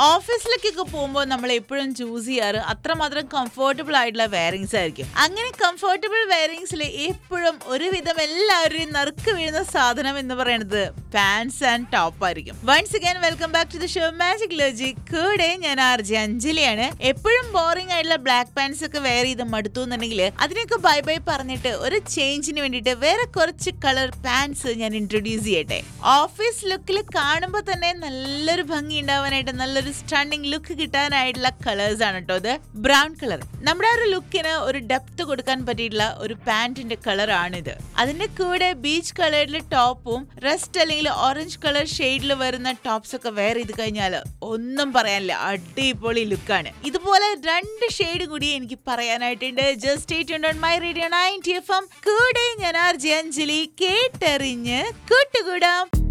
ഓഫീസിലേക്കൊക്കെ പോകുമ്പോൾ നമ്മൾ എപ്പോഴും ചൂസ് ചെയ്യാറ് അത്രമാത്രം കംഫർട്ടബിൾ ആയിട്ടുള്ള വെയറിങ്സ് ആയിരിക്കും. അങ്ങനെ കംഫർട്ടബിൾ വെയറിങ്സിൽ എപ്പോഴും ഒരുവിധം എല്ലാവരുടെയും നറുക്ക് വീഴുന്ന സാധനം എന്ന് പറയുന്നത് പാൻസ് ആൻഡ് ടോപ്പ് ആയിരിക്കും. Once again welcome back to the show magic logic. കൂടെ ഞാൻ ആർജെ അഞ്ജലിയാണ്. എപ്പോഴും ബോറിംഗ് ആയിട്ടുള്ള ബ്ലാക്ക് പാൻസ് ഒക്കെ വെയർ ചെയ്ത് മടുത്തു എന്നുണ്ടെങ്കിൽ അതിനൊക്കെ ബൈ ബൈ പറഞ്ഞിട്ട് ഒരു ചേഞ്ചിന് വേണ്ടിയിട്ട് വേറെ കുറച്ച് കളർ പാൻസ് ഞാൻ ഇൻട്രൊഡ്യൂസ് ചെയ്യട്ടെ. ഓഫീസ് ലുക്കിൽ കാണുമ്പോൾ തന്നെ നല്ലൊരു ഭംഗി ഉണ്ടാവാനായിട്ട്, നല്ലൊരു സ്റ്റണ്ണിങ് ലുക്ക് കിട്ടാനായിട്ടുള്ള കളേഴ്സ് ആണ് കേട്ടോ ഇത്. ബ്രൗൺ കളർ നമ്മുടെ ഒരു ലുക്കിന് ഒരു ഡെപ്ത് കൊടുക്കാൻ പറ്റിയിട്ടുള്ള ഒരു പാന്റിന്റെ കളർ ആണിത്. അതിന്റെ കൂടെ ബീച്ച് കളറിൽ ടോപ്പും റെസ്റ്റ് അല്ലെങ്കിൽ ഓറഞ്ച് കളർ ഷെയ്ഡിൽ വരുന്ന ടോപ്സ് ഒക്കെ വെയർ ചെയ്ത് കഴിഞ്ഞാൽ ഒന്നും പറയാനില്ല, അടിപൊളി ലുക്കാണ്. ഇതുപോലെ 2 ഷെയ്ഡ് കൂടി എനിക്ക് പറയാനായിട്ടുണ്ട്. Just stay tuned on my radio 90 FM. കൂടെ ഞാൻ ആർജെ അഞ്ജലി. കേട്ടറിഞ്ഞ് കൂട്ടുകൂടാം.